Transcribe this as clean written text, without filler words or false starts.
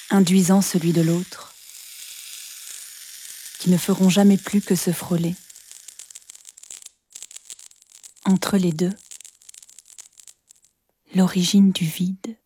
induisant celui de l'autre, qui ne feront jamais plus que se frôler. Entre les deux, l'origine du vide.